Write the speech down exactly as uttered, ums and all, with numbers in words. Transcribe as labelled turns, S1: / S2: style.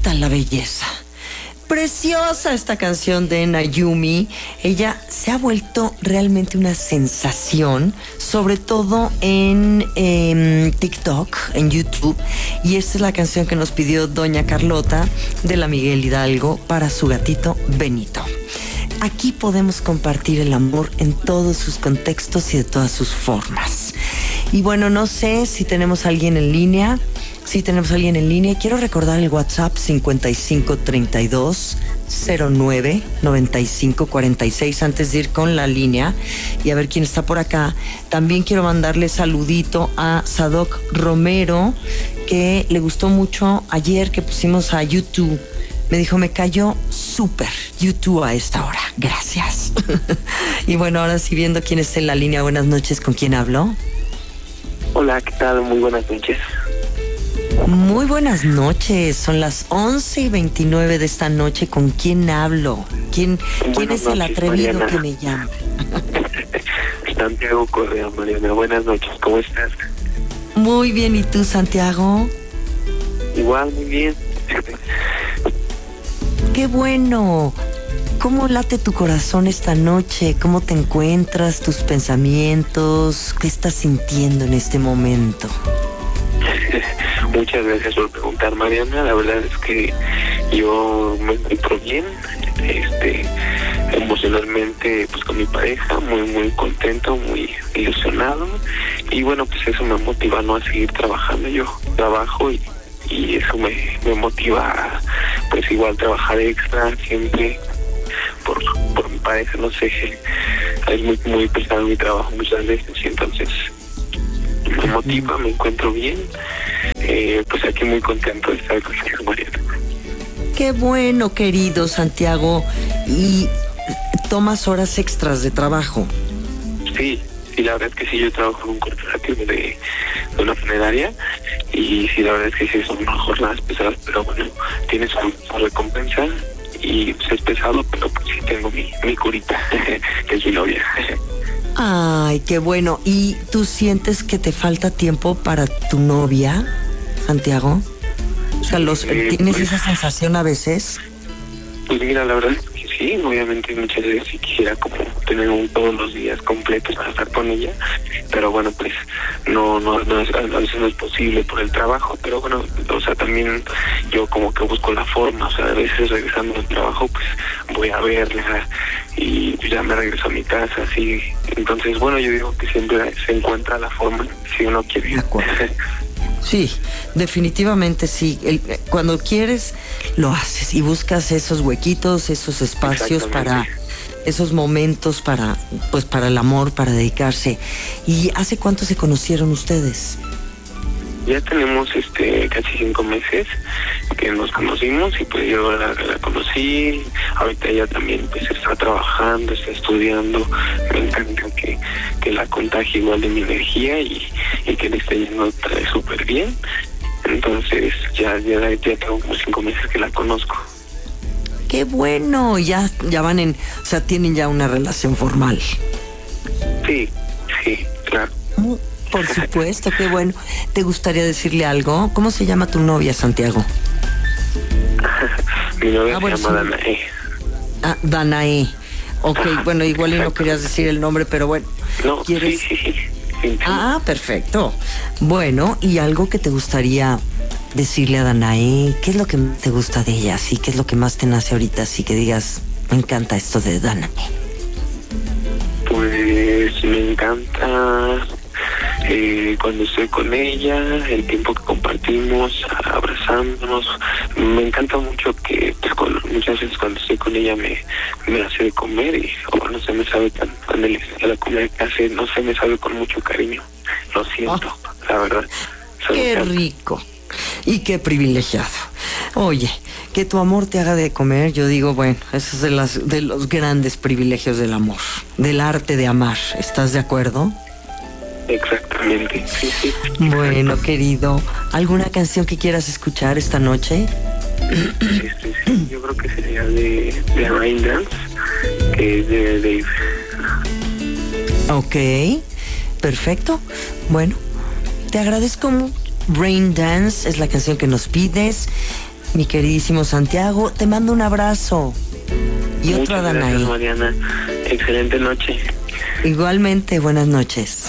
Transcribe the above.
S1: tal la belleza? Preciosa esta canción de Nayumi. Ella se ha vuelto realmente una sensación, sobre todo en eh, TikTok, en YouTube. Y esta es la canción que nos pidió Doña Carlota de la Miguel Hidalgo para su gatito Benito. Aquí podemos compartir el amor en todos sus contextos y de todas sus formas. Y bueno, no sé si tenemos a alguien en línea. Sí, tenemos a alguien en línea. Quiero recordar el WhatsApp cincuenta y cinco treinta y dos cero nueve noventa y cinco cuarenta y seis antes de ir con la línea y a ver quién está por acá. También quiero mandarle saludito a Sadoc Romero, que le gustó mucho ayer que pusimos a YouTube. Me dijo, me cayó súper YouTube a esta hora. Gracias. Y bueno, ahora sí, viendo quién está en la línea. Buenas noches, ¿con quién hablo?
S2: Hola, ¿qué tal? Muy buenas noches.
S1: Muy buenas noches, son las once y veintinueve de esta noche. ¿Con quién hablo? ¿Quién, ¿quién es el atrevido Mariana que me llama?
S2: Santiago Correa, Mariana. Buenas noches, ¿cómo estás?
S1: Muy bien, ¿y tú, Santiago?
S2: Igual, muy bien.
S1: ¡Qué bueno! ¿Cómo late tu corazón esta noche? ¿Cómo te encuentras? ¿Tus pensamientos? ¿Qué estás sintiendo en este momento?
S2: Muchas gracias por preguntar, Mariana. La verdad es que yo me encuentro bien, este, emocionalmente, pues con mi pareja, muy, muy contento, muy ilusionado. Y bueno, pues eso me motiva, ¿no?, a seguir trabajando. Yo trabajo y, y eso me, me motiva a, pues igual, trabajar extra siempre por, por mi pareja. No sé, es muy, muy pesado mi trabajo muchas veces y entonces me motiva, me encuentro bien. Eh, pues aquí muy contento de estar contigo, Mariana.
S1: Qué bueno, querido Santiago. ¿Y tomas horas extras de trabajo?
S2: Sí, sí, la verdad es que sí, yo trabajo en un corporativo de, de una funeraria y sí, la verdad es que sí, son unas jornadas pesadas, pero bueno, tiene su, su recompensa y pues, es pesado, pero pues sí tengo mi, mi curita, que es mi novia.
S1: Ay, qué bueno. ¿Y tú sientes que te falta tiempo para tu novia, Santiago? O sea, los, eh, ¿tienes pues, esa sensación a veces?
S2: Pues mira, la verdad es que sí, obviamente muchas veces sí quisiera como tener un, todos los días completos para estar con ella, pero bueno, pues no, no, no es, a veces no es posible por el trabajo, pero bueno, o sea, también yo como que busco la forma, o sea, a veces regresando del trabajo, pues voy a verla y pues ya me regreso a mi casa, así. Entonces, bueno, yo digo que siempre se encuentra la forma si uno quiere.
S1: De acuerdo. Sí, definitivamente sí. El, cuando quieres, lo haces y buscas esos huequitos, esos espacios para esos momentos para, pues, para el amor, para dedicarse. ¿Y hace cuánto se conocieron ustedes?
S2: Ya tenemos este casi cinco meses que nos conocimos y pues yo la, la conocí. Ahorita ella también pues está trabajando, está estudiando. Me encanta que, que la contagie igual de mi energía y, y que le esté yendo súper bien. Entonces ya, ya, ya tengo como cinco meses que la conozco.
S1: ¡Qué bueno! Ya, ya van en... O sea, tienen ya una relación formal.
S2: Sí, sí, claro.
S1: Muy, por supuesto, qué bueno. ¿Te gustaría decirle algo? ¿Cómo se llama tu novia, Santiago?
S2: Mi novia ah, bueno, se llama sí. Danae.
S1: Ah, Danae. Ok, ah, bueno, igual y no querías decir el nombre, pero bueno.
S2: No,
S1: ¿quieres?
S2: sí, sí, sí, sí.
S1: Ah, perfecto. Bueno, ¿y algo que te gustaría decirle a Danae? ¿Qué es lo que te gusta de ella? ¿Sí? ¿Qué es lo que más te nace ahorita? Así que digas, me encanta esto de Danae.
S2: Pues me encanta eh, cuando estoy con ella, el tiempo que compartimos, abrazándonos. Me encanta mucho que pues, con, muchas veces cuando estoy con ella me, me hace de comer y o no se me sabe tan, tan deliciosa la comida que hace, no se me sabe con mucho cariño. Lo siento, oh, la verdad.
S1: Qué rico y qué privilegiado. Oye, que tu amor te haga de comer, yo digo, bueno, eso es de, las, de los grandes privilegios del amor, del arte de amar. ¿Estás de acuerdo?
S2: Exactamente, sí, sí.
S1: Bueno, querido, ¿alguna canción que quieras escuchar esta noche?
S2: Este, sí, yo creo que sería de, de Rain Dance, que es de Dave.
S1: Ok, perfecto. Bueno, te agradezco mucho. Rain Dance es la canción que nos pides. mi queridísimo Santiago. Te mando un abrazo. Y
S2: Muchas
S1: otro a
S2: gracias,
S1: Danaí.
S2: Mariana. Excelente noche.
S1: Igualmente, buenas noches.